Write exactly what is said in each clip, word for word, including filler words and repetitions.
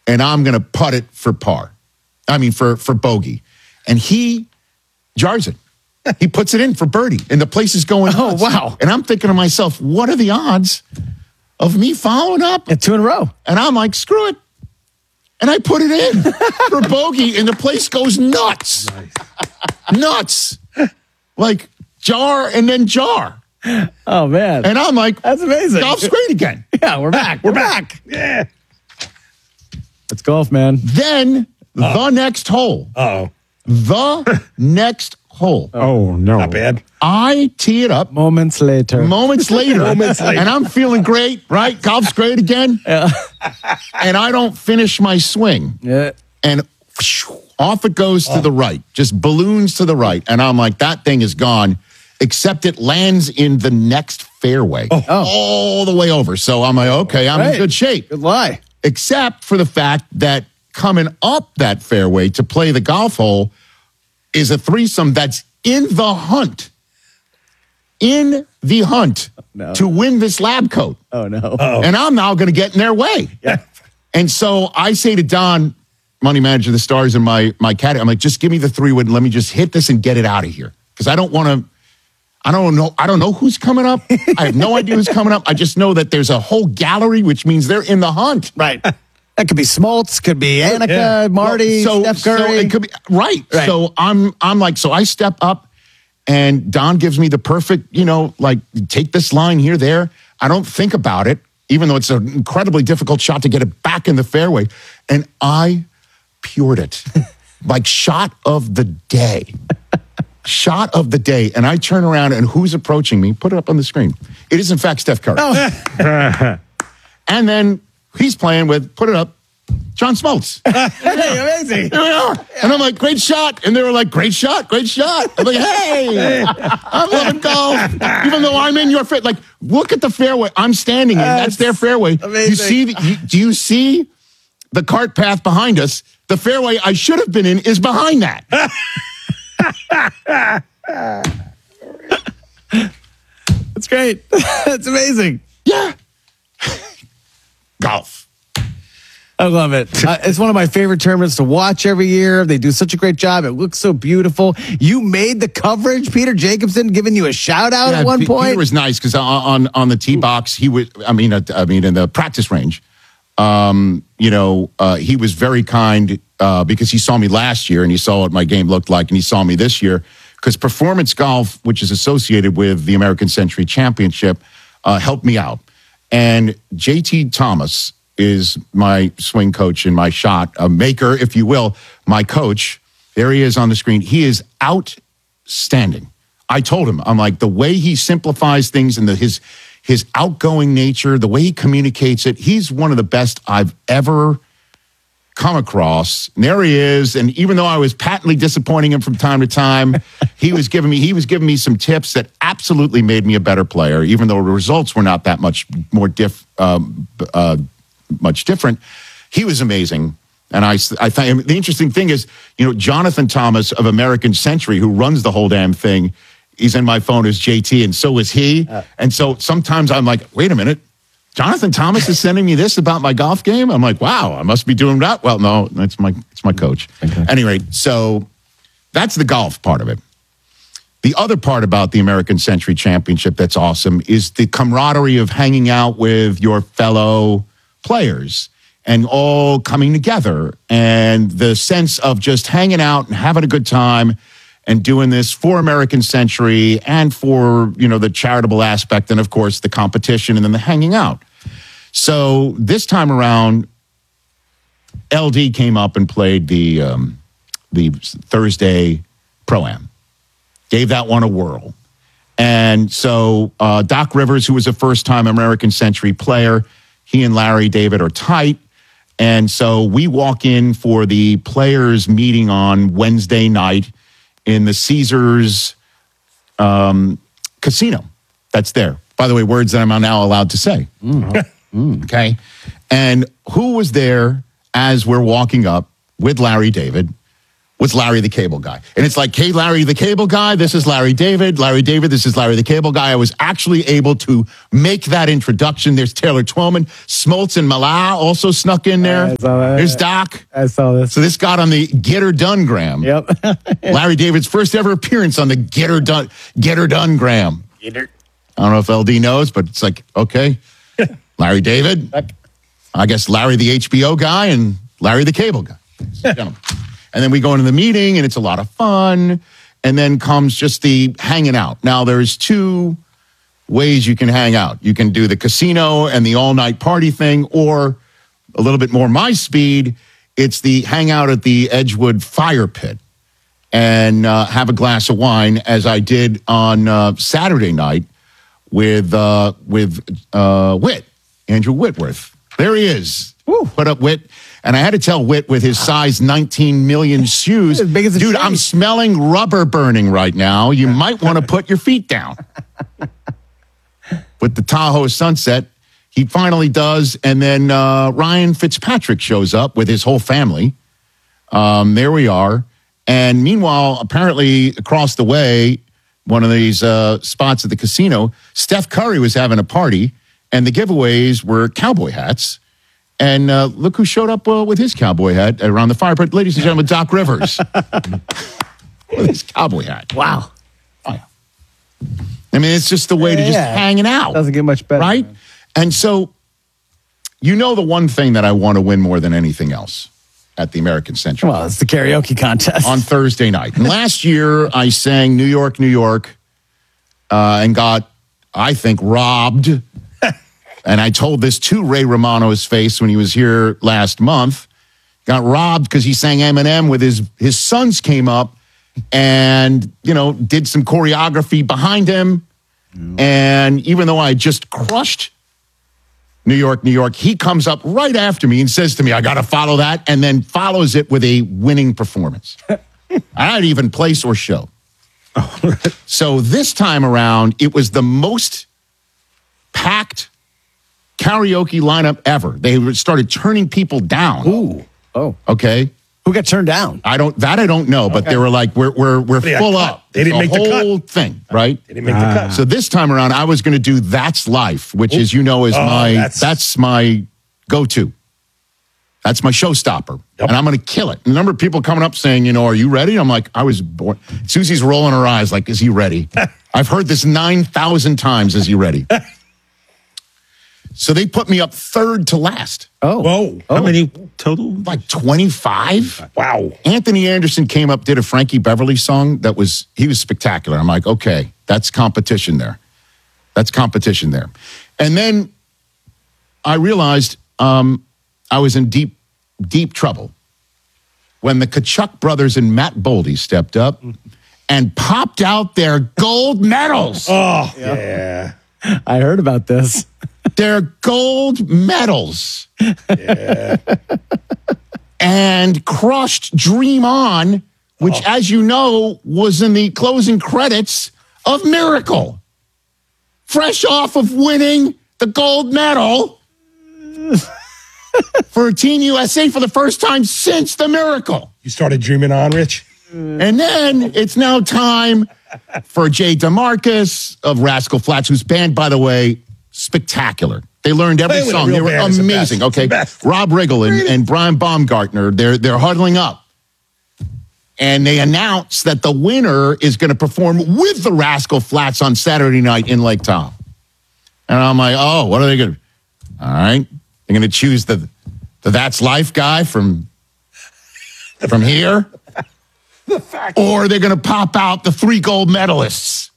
and I'm going to putt it for par. I mean, for, for bogey. And he jars it. He puts it in for birdie, and the place is going Oh, nuts. wow. And I'm thinking to myself, what are the odds of me following up? Yeah, two in a row. And I'm like, screw it. And I put it in for bogey, and the place goes nuts. Nice. Nuts. Like, jar and then jar. Oh, man. And I'm like, That's amazing. golf's great again. Yeah, we're back. We're back. Yeah. Let's golf, man. Then the next hole. Uh-oh. The next hole. Oh, no. Not bad. I tee it up Moments later. moments later. Moments later. And I'm feeling great, right? Golf's great again. And I don't finish my swing. Yeah. And whoosh, off it goes to the right, just balloons to the right. And I'm like, that thing is gone, except it lands in the next fairway all the way over. So I'm like, okay, I'm Right. in good shape. Good lie. Except for the fact that coming up that fairway to play the golf hole is a threesome that's in the hunt. In the hunt No. to win this lab coat. Oh, no. And I'm now going to get in their way. Yeah. And so I say to Don, money manager of the Stars, and my my caddy, I'm like, just give me the three wood and let me just hit this and get it out of here. Because I don't want to, I don't know, I don't know who's coming up. I have no idea who's coming up. I just know that there's a whole gallery, which means they're in the hunt. Right. That could be Smoltz, could be Annika, Yeah. Marty, so, Steph so Curry. it could be right. Right. So I'm I'm like, so I step up and Don gives me the perfect, you know, like take this line here, there. I don't think about it, even though it's an incredibly difficult shot to get it back in the fairway. And I pured it. Like shot of the day. Shot of the day. And I turn around and who's approaching me? Put it up on the screen. It is in fact Steph Curry. And then he's playing with, put it up, John Smoltz. Hey, amazing. Here we are. And I'm like, great shot. And they were like, great shot, great shot. I'm like, hey, I'm loving golf. Even though I'm in your fit. Like, look at the fairway I'm standing in. That's, their fairway. amazing. You see, the, you, do you see the cart path behind us? The fairway I should have been in is behind that. That's great. That's amazing. Yeah. Golf. I love it. Uh, it's one of my favorite tournaments to watch every year. They do such a great job. It looks so beautiful. You made the coverage, Peter Jacobson, giving you a shout out Yeah, at one P- point. Peter was nice because on, on on the tee box, he was. I mean, uh, I mean, in the practice range, um, you know, uh, he was very kind uh, because he saw me last year and he saw what my game looked like, and he saw me this year because Performance Golf, which is associated with the American Century Championship, uh, helped me out, and J T Thomas is my swing coach and my shot uh, maker, if you will, my coach. There he is on the screen. He is outstanding. I told him, I'm like, the way he simplifies things and the, his his outgoing nature, the way he communicates it, he's one of the best I've ever come across. And there he is. And even though I was patently disappointing him from time to time, he was giving me he was giving me some tips that absolutely made me a better player, even though the results were not that much more diff um, uh, much different. He was amazing. And I, I think the interesting thing is, you know, Jonathan Thomas of American Century, who runs the whole damn thing, he's in my phone as J T, and so is he. Uh, and so sometimes I'm like, wait a minute, Jonathan Thomas is sending me this about my golf game? I'm like, wow, I must be doing that. Well, no, that's my, it's my coach. Okay. Anyway, so that's the golf part of it. The other part about the American Century Championship that's awesome is the camaraderie of hanging out with your fellow players and all coming together, and the sense of just hanging out and having a good time and doing this for American Century and for, you know, the charitable aspect and, of course, the competition and then the hanging out. So this time around, L D came up and played the um, the Thursday Pro-Am. Gave that one a whirl. And so uh, Doc Rivers, who was a first-time American Century player, he and Larry David are tight. And so we walk in for the players' meeting on Wednesday night in the Caesars um, casino. That's there. By the way, words that I'm now allowed to say. Mm. mm. Okay. And who was there as we're walking up with Larry David? was Larry the Cable Guy. And it's like, hey, Larry the Cable Guy, this is Larry David. Larry David, this is Larry the Cable Guy. I was actually able to make that introduction. There's Taylor Twellman. Smoltz and Malala also snuck in there. I saw that. There's Doc. I saw this. So this got on the Get Her Done gram. Yep. Larry David's first ever appearance on the Get Her Done, Get Her Done gram. Get her. I don't know if L D knows, but it's like, okay, Larry David. I guess Larry the H B O guy and Larry the Cable Guy. Gentlemen. And then we go into the meeting, and it's a lot of fun. And then comes just the hanging out. Now, there's two ways you can hang out. You can do the casino and the all-night party thing, or a little bit more my speed, it's the hang out at the Edgewood Fire Pit and uh, have a glass of wine, as I did on uh, Saturday night with uh, with uh, Whit, Andrew Whitworth. There he is. Woo. Put up Whit. And I had to tell Whit with his size nineteen million shoes, As big as a dude, tree. I'm smelling rubber burning right now. You might want to put your feet down. With the Tahoe sunset, he finally does. And then uh, Ryan Fitzpatrick shows up with his whole family. Um, there we are. And meanwhile, apparently across the way, one of these uh, spots at the casino, Steph Curry was having a party, and the giveaways were cowboy hats. And uh, look who showed up uh, with his cowboy hat around the fire pit. Ladies and gentlemen, Doc Rivers. With his cowboy hat. Wow. Oh, yeah. I mean, it's just the way to just Yeah. hanging out. Doesn't get much better. Right? Man. And so, you know the one thing that I want to win more than anything else at the American Century Well, it's the karaoke contest. on Thursday night. And last year, I sang New York, New York, uh, and got, I think, robbed. And I told this to Ray Romano's face when he was here last month. Got robbed because he sang Eminem with his his sons came up and, you know, did some choreography behind him. Mm. And even though I just crushed New York, New York, he comes up right after me and says to me, I got to follow that, and then follows it with a winning performance. I'd even place or show. So this time around, it was the most packed karaoke lineup ever. They started turning people down. Ooh. Oh. Okay. Who got turned down? I don't that I don't know, but Okay. they were like, we're we're we're They got full cut. up. They didn't make the cut. whole thing, right? They didn't make the cut. So this time around, I was going to do That's Life, which, as you know, is Oh, my that's- that's, my go-to. That's my showstopper, Yep. and I'm going to kill it. A number of people coming up saying, you know, are you ready? I'm like, I was born. Susie's rolling her eyes, like, is he ready? I've heard this nine thousand times. Is he ready? So they put me up third to last, Oh. Whoa. Oh. How many total? like twenty-five. Wow. Anthony Anderson came up, did a Frankie Beverly song that was, he was spectacular. I'm like, okay, that's competition there. That's competition there. And then I realized um, I was in deep, deep trouble when the Kachuk brothers and Matt Boldy stepped up and popped out their gold medals. Oh, yeah. I heard about this. Their gold medals. And crushed Dream On, which, Oh. as you know, was in the closing credits of Miracle. Fresh off of winning the gold medal for Team U S A for the first time since the Miracle. You started dreaming on, Rich? And then it's now time for Jay DeMarcus of Rascal Flatts, whose band, by the way, spectacular. They learned every Playing with a song. real They were band is the amazing. best. It's Okay, the best. Rob Riggle and, and Brian Baumgartner, they're they're huddling up, and they announce that the winner is going to perform with the Rascal Flatts on Saturday night in Lake Tahoe. And I'm like, oh, what are they going to? All right, they're going to choose the the That's Life guy from from here. Or they're going to pop out the three gold medalists.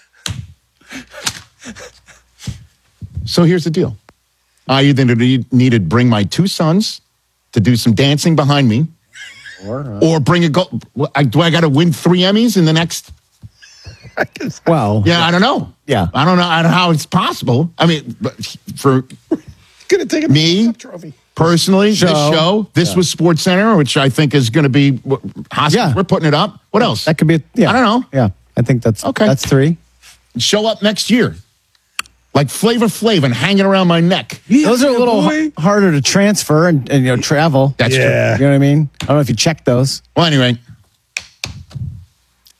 So here's the deal. I either need, needed to bring my two sons to do some dancing behind me, Or, uh, or bring a gold. I, do I got to win three Emmys in the next? well, Yeah, I don't know. Yeah. I don't know I don't know how it's possible. I mean, but for Gonna take a Me? trophy. personally, this Show. show, this was Sports Center, which I think is going to be. Yeah. We're putting it up. What else? that could be. Yeah. I don't know. Yeah. I think that's Okay. That's three. Show up next year. Like Flavor Flav and hanging around my neck. Those are a little boy. h- harder to transfer and, and you know travel. That's Yeah. You know what I mean? I don't know if you check those. true. Well, anyway,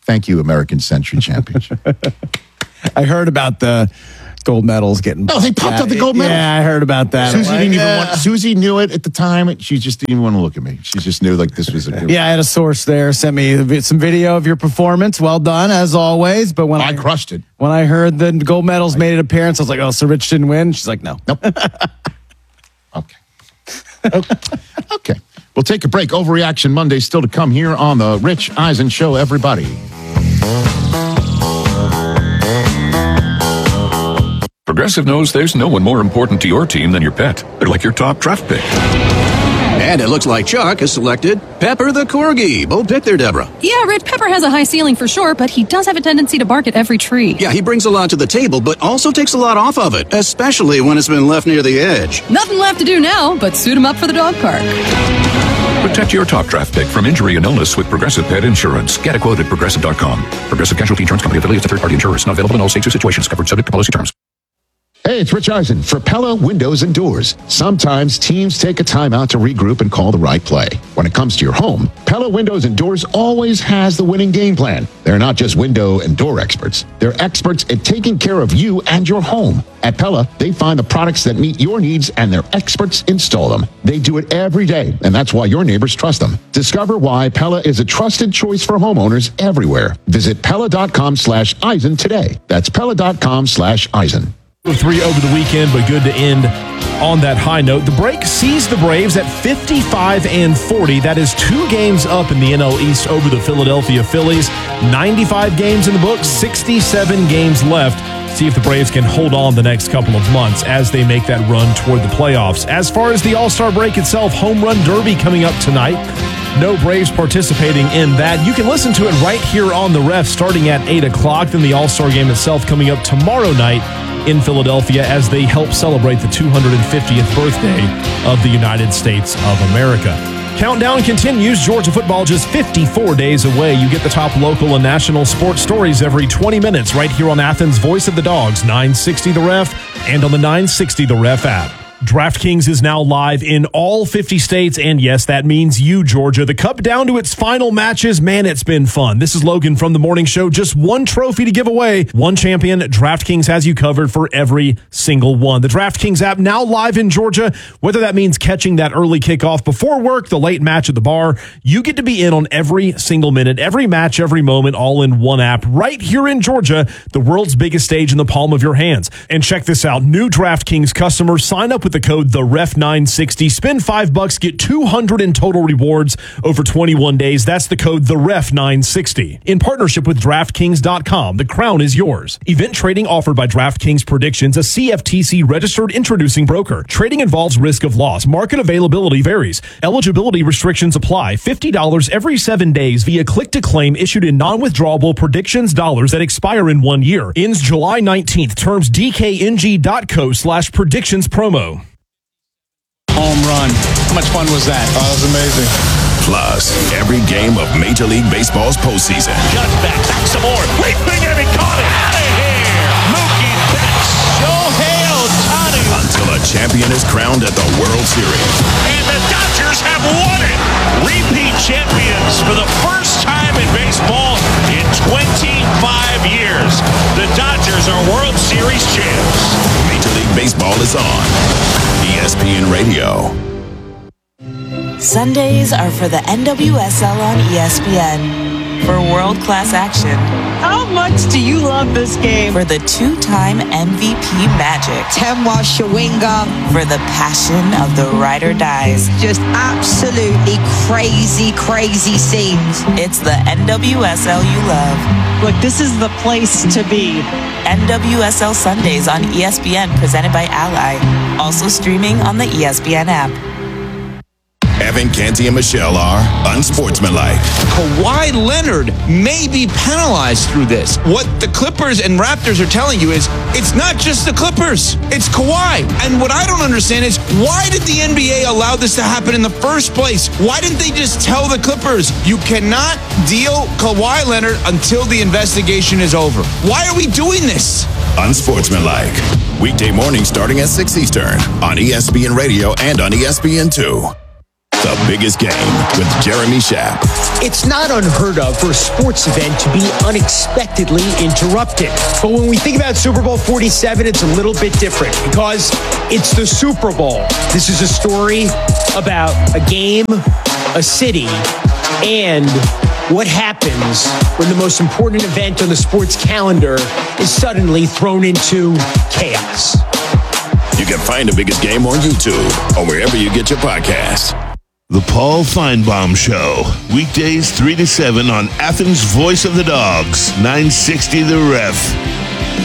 Thank you, American Century Championship. I heard about the gold medals getting. Oh, they popped up the gold medals. Yeah, I heard about that. Susie Like, didn't even yeah. want. Susie knew it at the time. She just didn't even want to look at me. She just knew like this was a good. Yeah, I had a source there sent me some video of your performance. Well done, as always. But when I, I crushed it. when I heard the gold medals made an appearance, I was like, "Oh, so Rich didn't win?" She's like, "No." Nope. Okay. okay. Okay. We'll take a break. Overreaction Monday still to come here on the Rich Eisen Show, everybody. Progressive knows there's no one more important to your team than your pet. They're like your top draft pick. And it looks like Chuck has selected Pepper the Corgi. Bold pick there, Deborah. Yeah, Rich Pepper has a high ceiling for sure, but he does have a tendency to bark at every tree. Yeah, he brings a lot to the table, but also takes a lot off of it, especially when it's been left near the edge. Nothing left to do now but suit him up for the dog park. Protect your top draft pick from injury and illness with Progressive Pet Insurance. Get a quote at progressive dot com. Progressive Casualty Insurance Company affiliates and third-party insurers. Not available in all states or situations. Covered subject to policy terms. Hey, it's Rich Eisen for Pella Windows and Doors. Sometimes teams take a timeout to regroup and call the right play. When it comes to your home, Pella Windows and Doors always has the winning game plan. They're not just window and door experts. They're experts at taking care of you and your home. At Pella, they find the products that meet your needs and their experts install them. They do it every day, and that's why your neighbors trust them. Discover why Pella is a trusted choice for homeowners everywhere. Visit Pella.com slash Eisen today. That's Pella.com slash Eisen. Three over the weekend, but good to end on that high note. The break sees the Braves at fifty-five and forty. That is two games up in the N L East over the Philadelphia Phillies. ninety-five games in the books, sixty-seven games left. See if the Braves can hold on the next couple of months as they make that run toward the playoffs. As far as the All-Star break itself, Home Run Derby coming up tonight. No Braves participating in that. You can listen to it right here on the Ref starting at eight o'clock. Then the All-Star game itself coming up tomorrow night in Philadelphia as they help celebrate the two hundred fiftieth birthday of the United States of America. Countdown continues. Georgia football just fifty-four days away. You get the top local and national sports stories every twenty minutes right here on Athens' Voice of the Dogs, nine sixty The Ref, and on the nine sixty The Ref app. DraftKings is now live in all fifty states, and yes, that means you, Georgia. The Cup down to its final matches. Man, it's been fun. This is Logan from The Morning Show. Just one trophy to give away. One champion. DraftKings has you covered for every single one. The DraftKings app now live in Georgia. Whether that means catching that early kickoff before work, the late match at the bar, you get to be in on every single minute, every match, every moment, all in one app right here in Georgia, the world's biggest stage in the palm of your hands. And check this out. New DraftKings customers sign up with the code the ref nine sixty. Spend five bucks, get two hundred in total rewards over twenty-one days. That's the code the ref nine sixty. In partnership with DraftKings dot com, the crown is yours. Event trading offered by DraftKings Predictions, a C F T C registered introducing broker. Trading involves risk of loss. Market availability varies. Eligibility restrictions apply. fifty dollars every seven days via click to claim issued in non-withdrawable Predictions dollars that expire in one year. Ends July nineteenth. Terms D K N G dot co slash predictions promo. Home run. How much fun was that? Oh, that was amazing. Plus, every game of Major League Baseball's postseason. Just back, back some more. Leaping and he caught it. Out of here. Mookie Betts. Shohei Ohtani. Until a champion is crowned at the World Series. And the Dodgers have won it. Repeat champions for the first time in baseball in twenty-five years. The Dodgers are World Series champs. Major League Baseball is on E S P N Radio. Sundays are for the N W S L on E S P N. For world-class action. How much do you love this game? For the two-time M V P magic. Temwa Shawinga. For the passion of the ride or dies. Just absolutely crazy, crazy scenes. It's the N W S L you love. Look, this is the place to be. N W S L Sundays on E S P N, presented by Ally. Also streaming on the E S P N app. Evan, Canty, and Michelle are unsportsmanlike. Kawhi Leonard may be penalized through this. What the Clippers and Raptors are telling you is it's not just the Clippers, it's Kawhi. And what I don't understand is why did the N B A allow this to happen in the first place? Why didn't they just tell the Clippers, you cannot deal Kawhi Leonard until the investigation is over? Why are we doing this? Unsportsmanlike. Weekday morning starting at six Eastern on E S P N Radio and on E S P N two. The biggest game with Jeremy Schaap. It's not unheard of for a sports event to be unexpectedly interrupted. But when we think about Super Bowl forty-seven, it's a little bit different because it's the Super Bowl. This is a story about a game, a city, and what happens when the most important event on the sports calendar is suddenly thrown into chaos. You can find the biggest game on YouTube or wherever you get your podcasts. The Paul Feinbaum Show, weekdays three to seven on Athens' Voice of the Dogs, nine sixty The Ref.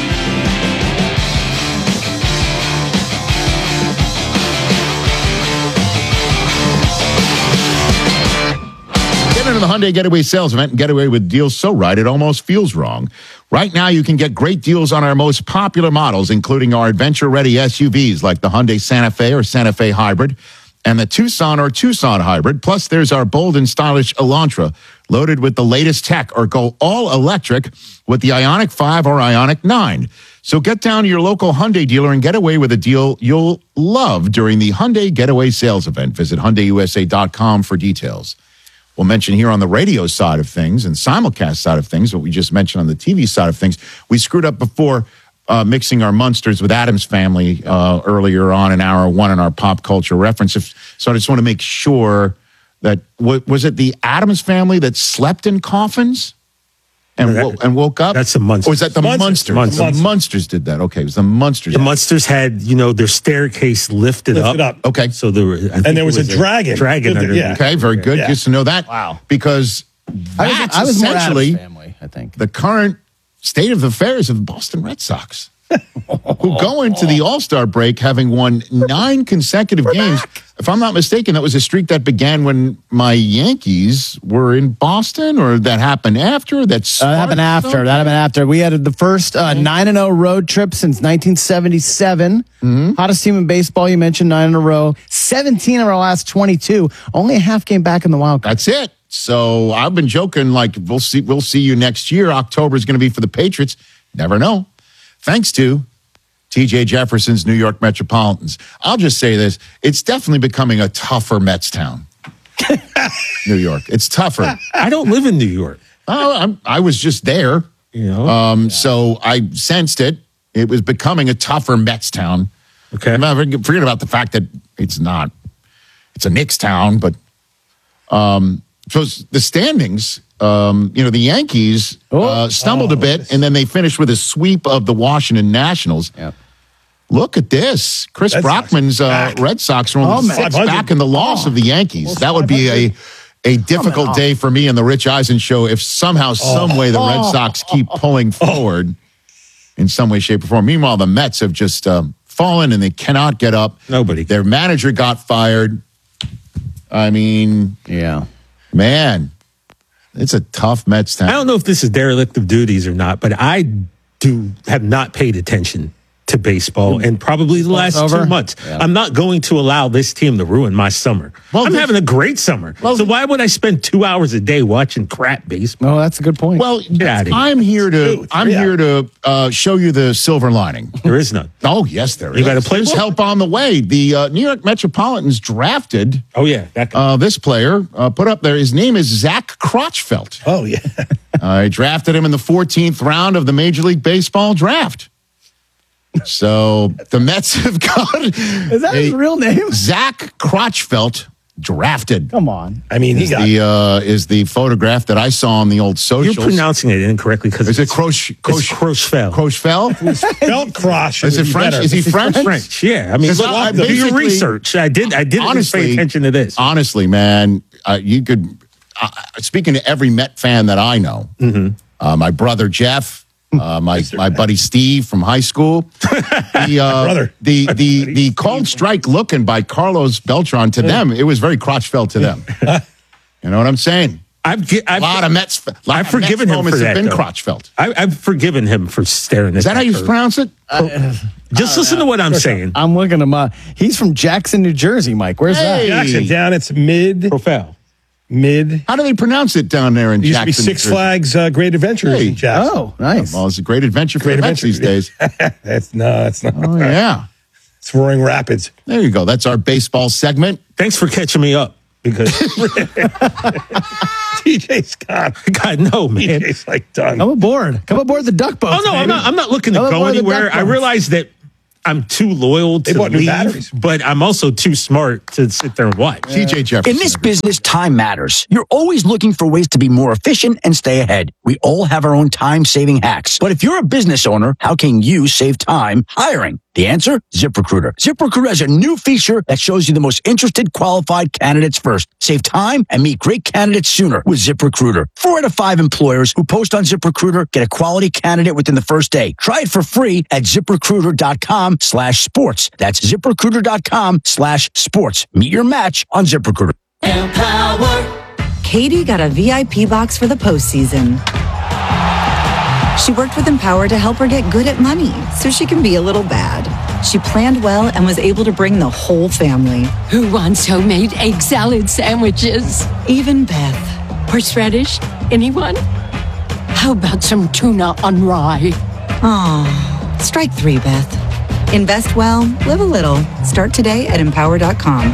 Into the Hyundai Getaway sales event and get away with deals so right it almost feels wrong. Right now, you can get great deals on our most popular models, including our adventure-ready S U Vs like the Hyundai Santa Fe or Santa Fe Hybrid and the Tucson or Tucson Hybrid. Plus, there's our bold and stylish Elantra, loaded with the latest tech, or go all-electric with the Ioniq five or Ioniq nine. So get down to your local Hyundai dealer and get away with a deal you'll love during the Hyundai Getaway sales event. Visit Hyundai U S A dot com for details. We'll mention here on the radio side of things and simulcast side of things, what we just mentioned on the T V side of things. We screwed up before uh, mixing our Munsters with Addams Family uh, earlier on in hour one in our pop culture reference. If, so I just want to make sure that, w- was it the Addams Family that slept in coffins and, that, wo- and woke up? That's the Munsters. Or was that the Munsters? Munsters. The Munsters. Munsters did that. Okay, it was the Munsters. The Munsters had, you know, their staircase lifted, Lifted up. up. Okay. So there were, I And think there it was, a dragon. Dragon under Yeah. Okay, very good. Yeah. Just to know that. Wow. Because I was, that's I was more essentially Addams Family, I think. the current state of affairs of the Boston Red Sox, who go into the All-Star break having won nine consecutive We're games. back. If I'm not mistaken, that was a streak that began when my Yankees were in Boston, or that happened after? That's Uh, that happened after. That happened after. We had the first uh, nine and zero road trip since nineteen seventy-seven. Mm-hmm. Hottest team in baseball. You mentioned nine in a row. Seventeen of our last twenty-two. Only a half game back in the wild card. That's it. So I've been joking like we'll see. We'll see you next year. October is going to be for the Patriots. Never know. Thanks to T J Jefferson's New York Metropolitans. I'll just say this. It's definitely becoming a tougher Mets town. New York. It's tougher. I don't live in New York. Oh, I'm, I was just there. You know? Um, So I sensed it. It was becoming a tougher Mets town. Okay. I'm not- Forget about the fact that it's not. It's a Knicks town, but um, so the standings, um, you know, the Yankees uh, stumbled Oh, a bit, and then they finished with a sweep of the Washington Nationals. Yep. Look at this. Chris Red Sox Brockman's uh, back. Red Sox are Oh, only man. six five hundred. back in the loss Oh. of the Yankees. Almost That would be a a difficult off. day for me and the Rich Eisen show if somehow, some way, the Red Oh. Sox keep pulling forward in some way, shape, or form. Meanwhile, the Mets have just um, fallen and they cannot get up. Nobody. Their manager got fired. I mean, Yeah. man, it's a tough Mets town. I don't know if this is derelict of duties or not, but I do have not paid attention to baseball in probably the last over? two months. Yeah. I'm not going to allow this team to ruin my summer. Well, I'm this- having a great summer. Well, so why would I spend two hours a day watching crap baseball? Oh, that's a good point. Well, Get outta here. I'm here to Two, I'm three here to uh, show you the silver lining. There is none. Oh, yes, there is. You got a playbook? There's help on the way. The uh, New York Metropolitans drafted Oh, yeah. That uh, this player, uh, put up there. His name is Zach Crotchfeld. Oh, yeah. I drafted him in the fourteenth round of the Major League Baseball draft. So the Mets have got is that his a- real name? Zach Crotchfeld drafted. Come on. I mean, he Is got the uh, is the photograph that I saw on the old You're socials. pronouncing it incorrectly because Is it it's, Croche? it's Croche? Crochefeld. Crochefeld? belt crush. Is it French? Is he French? French. Yeah. I mean, Because look, I- do your basically- research. I did. I did Honestly, pay attention to this. Honestly, man, uh, you could. Uh, speaking to every Met fan that I know, Mm-hmm. uh, my brother Jeff, uh, my my buddy Steve from high school, the uh, brother. the the the called strike looking by Carlos Beltran to them, it was very Crotchfeld to them. You know what I'm saying? I've, gi- I've A lot of Mets. A lot I've of Mets forgiven him moments for have that. been though. Crotchfeld. I, I've forgiven him for staring. Is that how you pronounce it? Just listen to what I'm saying. I'm looking him up. He's from Jackson, New Jersey, Mike. Where's Hey. Jackson down. It's mid. Profile. Mid. How do they pronounce it down there in It used to be Jackson? Six New Jersey? Flags uh, Great Adventures Hey. in Jackson. Oh, nice. Well, it's a great adventure for Great the Mets adventure. these days. That's no, that's not. Oh, yeah. It's Roaring Rapids. There you go. That's our baseball segment. Thanks for catching me up. because T J Scott. God, no, man. T J's like done. Come aboard. Come aboard the duck boat. Oh, no, I'm not, I'm not looking to Come go aboard the anywhere. duck I boats. realize that I'm too loyal They to bought new leave, batteries. but I'm also too smart to sit there and watch. T J Jefferson. In this business, time matters. You're always looking for ways to be more efficient and stay ahead. We all have our own time-saving hacks. But if you're a business owner, how can you save time hiring? The answer? ZipRecruiter. ZipRecruiter has a new feature that shows you the most interested qualified candidates first. Save time and meet great candidates sooner with ZipRecruiter. Four out of five employers who post on ZipRecruiter get a quality candidate within the first day. Try it for free at ZipRecruiter.com slash sports. That's ZipRecruiter.com slash sports. Meet your match on ZipRecruiter. Empower. Katie got a V I P box for the postseason. She worked with Empower to help her get good at money so she can be a little bad. She planned well and was able to bring the whole family. Who wants homemade egg salad sandwiches? Even Beth. Horseradish? Anyone? How about some tuna on rye? Aw, strike three, Beth. Invest well, live a little. Start today at empower dot com.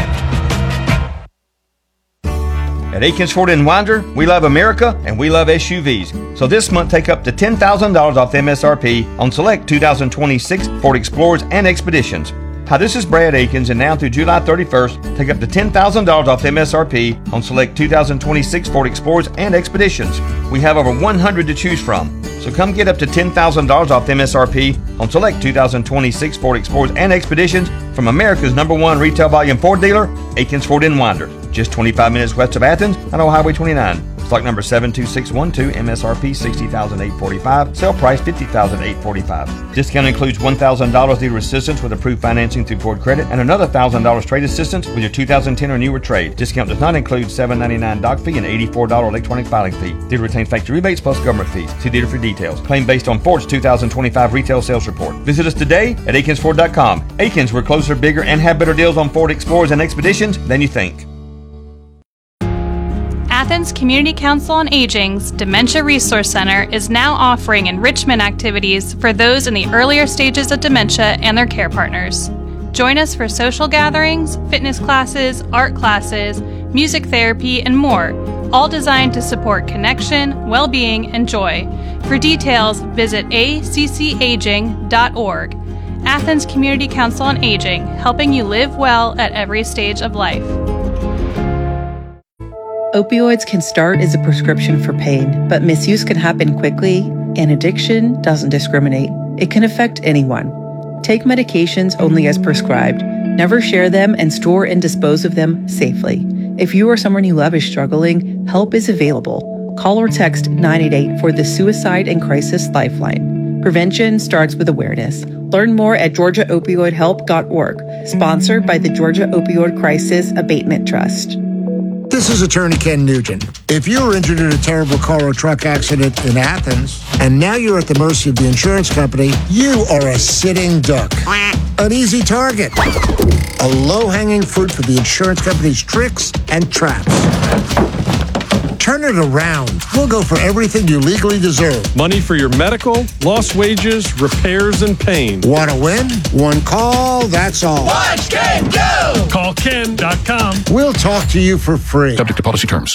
At Akins Ford in Winder, we love America and we love S U Vs. So this month, take up to ten thousand dollars off M S R P on select two thousand twenty-six Ford Explorers and Expeditions. Hi, this is Brad Akins, and now through July thirty-first, take up to ten thousand dollars off M S R P on select two thousand twenty-six Ford Explorers and Expeditions. We have over one hundred to choose from. So come get up to ten thousand dollars off M S R P on select two thousand twenty-six Ford Explorers and Expeditions from America's number one retail volume Ford dealer, Akins Ford in Winder. Just twenty-five minutes west of Athens on Old Highway twenty-nine. Stock number seven two six one two, M S R P sixty thousand eight hundred forty-five dollars, sale price fifty thousand eight hundred forty-five dollars. Discount includes one thousand dollars dealer assistance with approved financing through Ford Credit and another one thousand dollars trade assistance with your two thousand ten or newer trade. Discount does not include seven dollars and ninety-nine cents doc fee and eighty-four dollars electronic filing fee. Dealer retains factory rebates plus government fees. See dealer for details. Claim based on Ford's two thousand twenty-five retail sales report. Visit us today at akins ford dot com. Akins, we're closer, bigger, and have better deals on Ford Explorers and Expeditions than you think. Athens Community Council on Aging's Dementia Resource Center is now offering enrichment activities for those in the earlier stages of dementia and their care partners. Join us for social gatherings, fitness classes, art classes, music therapy, and more, all designed to support connection, well-being, and joy. For details, visit a c c aging dot org. Athens Community Council on Aging, helping you live well at every stage of life. Opioids can start as a prescription for pain, but misuse can happen quickly, and addiction doesn't discriminate. It can affect anyone. Take medications only as prescribed. Never share them and store and dispose of them safely. If you or someone you love is struggling, help is available. Call or text nine eight eight for the Suicide and Crisis Lifeline. Prevention starts with awareness. Learn more at georgia opioid help dot org, sponsored by the Georgia Opioid Crisis Abatement Trust. This is Attorney Ken Nugent. If you were injured in a terrible car or truck accident in Athens, and now you're at the mercy of the insurance company, you are a sitting duck. An easy target. A low-hanging fruit for the insurance company's tricks and traps. Turn it around. We'll go for everything you legally deserve. Money for your medical, lost wages, repairs, and pain. Want to win? One call, that's all. Watch Ken go! Call ken dot com. We'll talk to you for free. Subject to policy terms.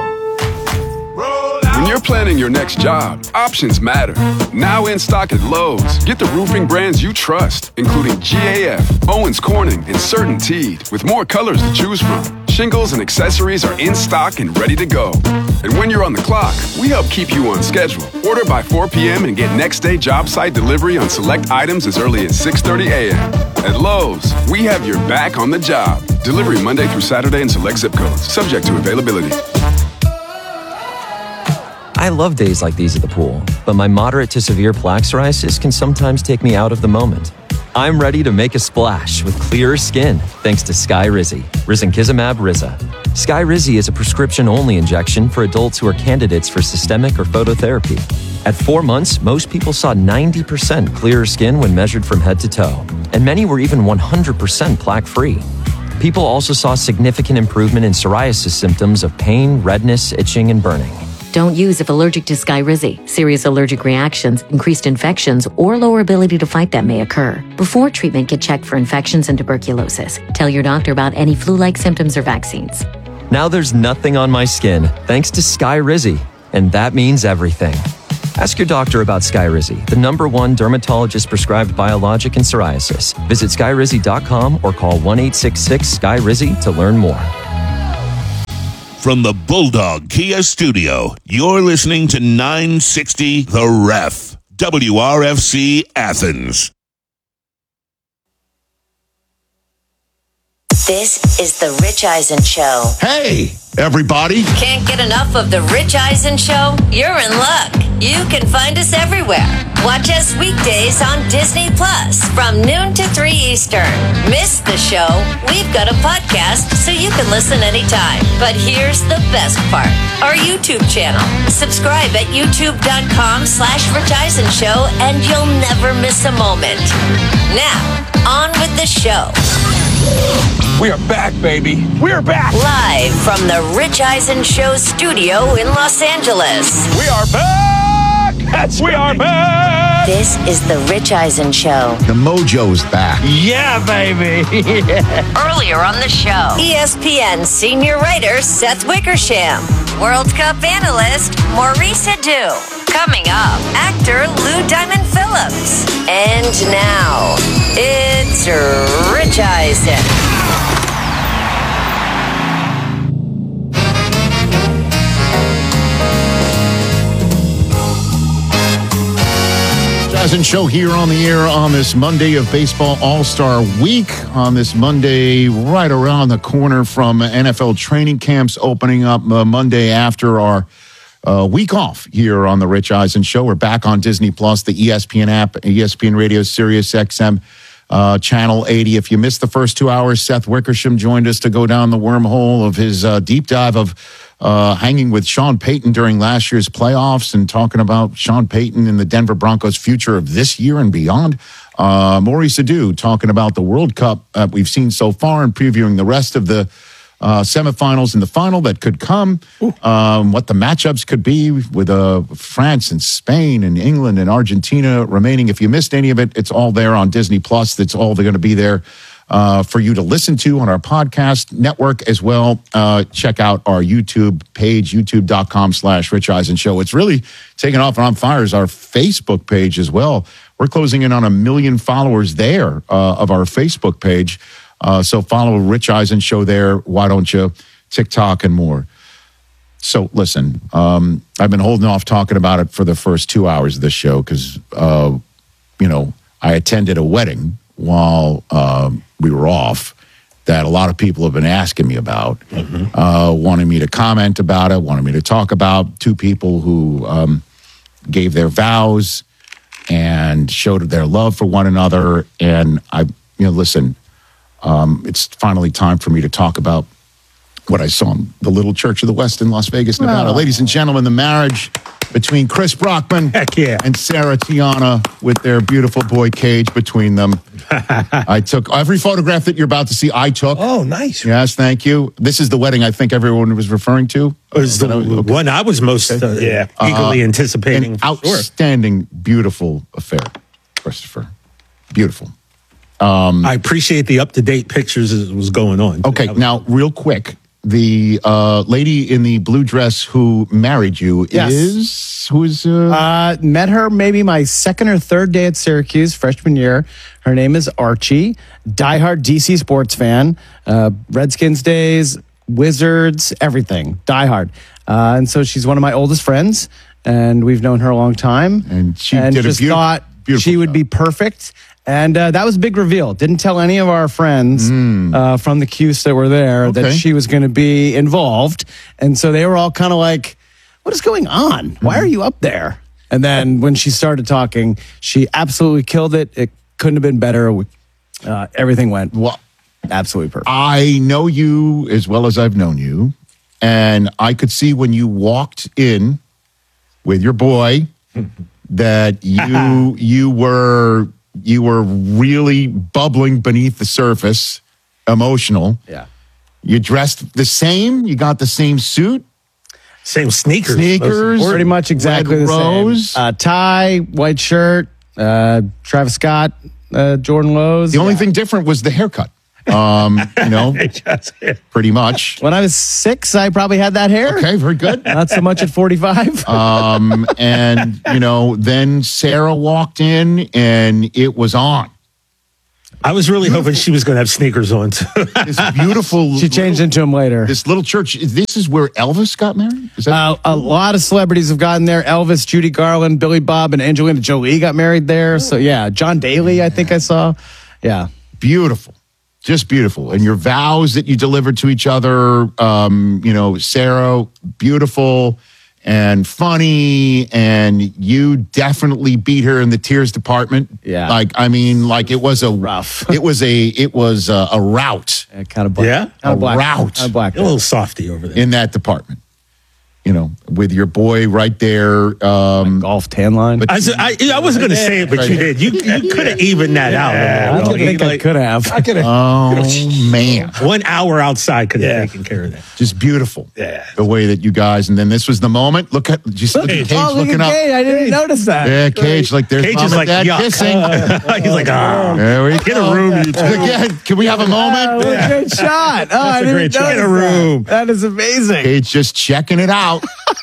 When you're planning your next job, options matter. Now in stock at Lowe's, get the roofing brands you trust, including G A F, Owens Corning, and CertainTeed, with more colors to choose from. Shingles and accessories are in stock and ready to go. And when you're on the clock, we help keep you on schedule. Order by four p.m. and get next day job site delivery on select items as early as six thirty a.m. At Lowe's, we have your back on the job. Delivery Monday through Saturday in select zip codes, subject to availability. I love days like these at the pool, but my moderate to severe plaque psoriasis can sometimes take me out of the moment. I'm ready to make a splash with clearer skin thanks to Skyrizi, risankizumab Riza. Skyrizi is a prescription-only injection for adults who are candidates for systemic or phototherapy. At four months, most people saw ninety percent clearer skin when measured from head to toe, and many were even one hundred percent plaque-free. People also saw significant improvement in psoriasis symptoms of pain, redness, itching, and burning. Don't use if allergic to Skyrizi. Serious allergic reactions, increased infections, or lower ability to fight them may occur. Before treatment, get checked for infections and tuberculosis. Tell your doctor about any flu-like symptoms or vaccines. Now there's nothing on my skin thanks to Skyrizi, and that means everything. Ask your doctor about Skyrizi, the number one dermatologist-prescribed biologic in psoriasis. Visit skyrizi dot com or call one eight six six S K Y Rizzy to learn more. From the Bulldog Kia Studio, you're listening to nine sixty The Ref, W R F C Athens. This is the Rich Eisen Show. Hey, everybody. Can't get enough of the Rich Eisen Show? You're in luck. You can find us everywhere. Watch us weekdays on Disney Plus from noon to three Eastern. Miss the show? We've got a podcast so you can listen anytime. But here's the best part. Our YouTube channel. Subscribe at youtube.com slash Rich Eisen Show and you'll never miss a moment. Now, on with the show. We are back, baby. We're back. Live from the Rich Eisen Show studio in Los Angeles. We are back. That's we are back. This is the Rich Eisen Show. The mojo's back. Yeah, baby. Earlier on the show, E S P N senior writer Seth Wickersham, World Cup analyst Maurice Hadou. Coming up, actor Lou Diamond Phillips. And now, it's Rich Eisen. Eisen Show here on the air on this Monday of Baseball All-Star Week. On this Monday, right around the corner from N F L training camps opening up uh, Monday after our uh, week off here on the Rich Eisen Show. We're back on Disney Plus, the E S P N app, E S P N Radio, Sirius X M, uh, Channel eighty. If you missed the first two hours, Seth Wickersham joined us to go down the wormhole of his uh, deep dive of Uh, hanging with Sean Payton during last year's playoffs and talking about Sean Payton and the Denver Broncos' future of this year and beyond. Uh, Maurice Hadou talking about the World Cup uh, we've seen so far and previewing the rest of the uh, semifinals and the final that could come, um, what the matchups could be with uh, France and Spain and England and Argentina remaining. If you missed any of it, it's all there on Disney Plus. That's all they're going to be there Uh, for you to listen to on our podcast network as well. Uh, check out our YouTube page, youtube.com slash Rich Eisen Show. It's really taken off and on fire is our Facebook page as well. We're closing in on a million followers there uh, of our Facebook page. Uh, so follow Rich Eisen Show there. Why don't you? TikTok and more. So listen, um, I've been holding off talking about it for the first two hours of this show because, uh, you know, I attended a wedding while um, we were off that a lot of people have been asking me about, mm-hmm. uh, wanting me to comment about it, wanting me to talk about two people who um, gave their vows and showed their love for one another. And I, you know, listen, um, it's finally time for me to talk about what I saw in the Little Church of the West in Las Vegas, Nevada. Oh. Ladies and gentlemen, the marriage between Chris Brockman Heck yeah. and Sarah Tiana with their beautiful boy Cage between them. I took every photograph that you're about to see, I took. Oh, nice. Yes, thank you. This is the wedding I think everyone was referring to. It was the Okay. one I was most uh, Yeah. eagerly Uh, anticipating. An for sure. outstanding, beautiful affair, Christopher. Beautiful. Um, I appreciate the up-to-date pictures as it was going on. Okay, now, real quick. The uh, lady in the blue dress who married you Yes. is who is uh, Uh, met her maybe my second or third day at Syracuse, freshman year. Her name is Archie, diehard D C sports fan, uh, Redskins days, Wizards, everything, diehard. Uh, and so she's one of my oldest friends, and we've known her a long time. And she and did a just beautiful- thought beautiful she would be perfect. And uh, that was a big reveal. Didn't tell any of our friends uh, from the Cuse that were there that Okay. she was going to be involved. And so they were all kind of like, what is going on? Why are you up there? And then when she started talking, she absolutely killed it. It couldn't have been better. Uh, everything went well, absolutely perfect. I know you as well as I've known you, and I could see when you walked in with your boy that you you were you were really bubbling beneath the surface, emotional. Yeah. You dressed the same. You got the same suit. Same sneakers. Sneakers. Pretty much exactly Red the rose. same. Uh, tie, white shirt, uh, Travis Scott, uh, Jordan Lowe's. The only thing different was the haircut. Um, you know, pretty much. When I was six, I probably had that hair. Okay, very good. Not so much at forty-five. Um, and, you know, then Sarah walked in and it was on. I was really beautiful. hoping she was going to have sneakers on, too. This beautiful. She changed little, into them later. This little church. This is where Elvis got married? Is that uh, a lot of celebrities have gotten there. Elvis, Judy Garland, Billy Bob, and Angelina Jolie got married there. So, yeah. John Daly, I think I saw. Yeah. Beautiful. Just beautiful. And your vows that you delivered to each other, um, you know, Sarah, beautiful and funny. And you definitely beat her in the tears department. Yeah. Like, I mean, like it was a rough. It was a, it was a, a rout. Yeah, kind of black. Yeah? Kind A of black. rout. Kind of black. A little softy over there. In that department. You know, with your boy right there. Um, golf tan line. I, was, I, I wasn't going to say it, but Right. you did. You, you could have evened that out. I don't think I could have. I could have. oh, man. One hour outside could have Yeah. taken care of that. Just beautiful. Yeah. The way that you guys, and then this was the moment. Look at, just look at Cage Oh, look looking at up. Cage. I didn't notice that. Yeah, Cage, like there's Cage mom is and like, dad yuck. kissing. He's like, ah. There we Get go. a room, you two. Again, can we have a Oh, moment? what a great shot. Oh, I a didn't great notice shot. Get a room. That. that is amazing. Cage just checking it out.